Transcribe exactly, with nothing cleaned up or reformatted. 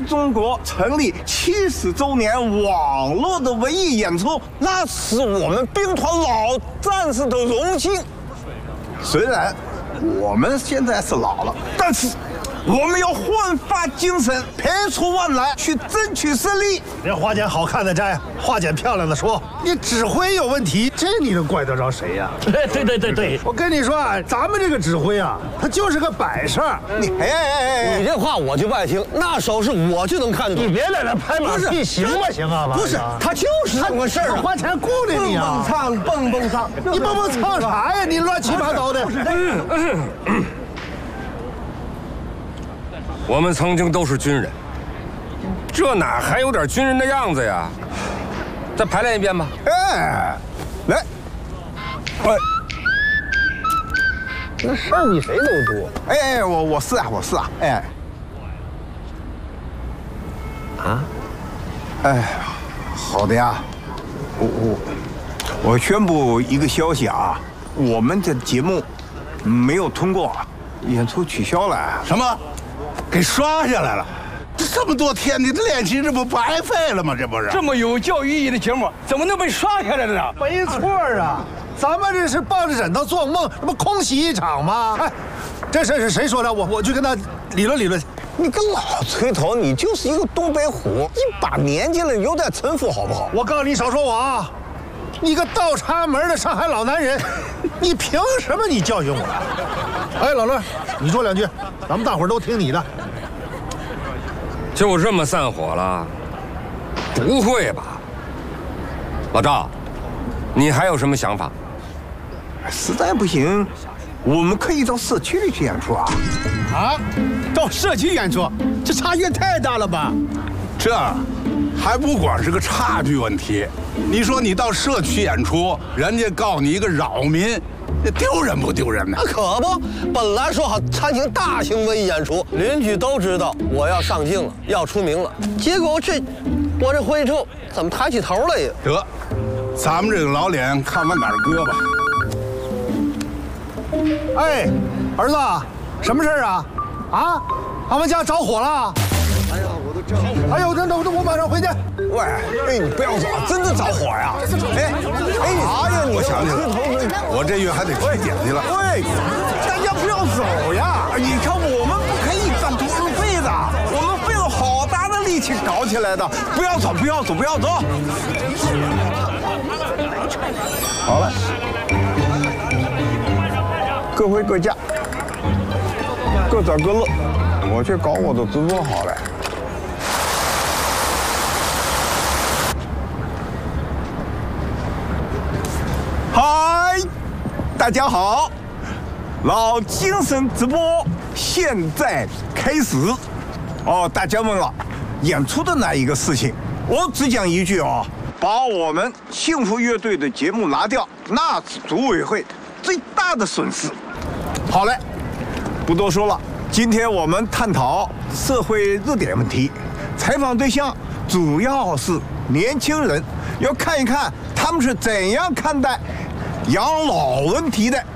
全中国成立七十周年网络的文艺演出，那是我们兵团老战士的荣幸。虽然我们现在是老了，但是我们要焕发精神，排除万难，去争取胜利。 人花剪好看的摘，话剪漂亮的说。你指挥有问题，这你能怪得着谁呀？ 对对对对对， 我跟你说啊，咱们这个指挥啊，他就是个摆设。 你哎哎哎哎， 你这话我就不爱听，那手势我就能看懂。 你别在那拍马屁，行不行啊？ 不是，他就是这么个事儿啊， 花钱雇的你啊！ 蹦唱蹦蹦唱， 你蹦蹦唱啥呀？你乱七八糟的。 我们曾经都是军人，这哪还有点军人的样子呀？再排练一遍吧。 哎，来，哎， 那事儿比谁都多。 哎哎，我我是啊，我是啊，哎， 啊， 哎，好的呀，我我我宣布一个消息啊，我们的节目没有通过，演出取消了。 什么？给刷下来了？这这么多天，你的练习这不白费了吗？这不是这么有教育意义的节目，怎么能被刷下来了呢？ 没错啊，咱们这是抱着枕头做梦，这不空袭一场吗？哎，这事是谁说的？我我去跟他理论理论。 你个老崔头，你就是一个东北虎，一把年纪了，有点城府好不好？ 我告诉你，少说我啊！你个倒插门的上海老男人，你凭什么你教训我？哎，老乐，你说两句，咱们大伙儿都听你的。 就这么散伙了？不会吧，老赵，你还有什么想法？ 实在不行，我们可以到社区里去演出啊！ 啊，到社区演出，这差距太大了吧？ 这还不光是个差距问题。你说你到社区演出，人家告你一个扰民，这丢人不丢人呢？ 那可不，本来说好参请大型文艺演出，邻居都知道我要上镜了，要出名了。结果这我这回去之后，怎么抬起头来呀？ 得，咱们这个老脸看往哪儿搁吧。 哎，儿子，什么事儿啊？啊，俺们家着火了！哎呀，我都着火！哎呦，那那我我马上回去。 喂，哎，你不要走，真的着火呀！哎，哎，啥呀？我想起来了， 我这月还得去点去了。 喂，大家不要走呀！你看我们不可以半途而废的，我们费了好大的力气搞起来的，不要走，不要走，不要走。好了，各回各家，各找各乐，我去搞我的直播好了。嗨，大家好，老精神直播现在开始。哦，大家问了，演出的那一个事情，我只讲一句哦，把我们幸福乐队的节目拿掉，那是组委会最大的损失。好嘞，不多说了，今天我们探讨社会热点问题，采访对象主要是年轻人，要看一看他们是怎样看待养老问题的。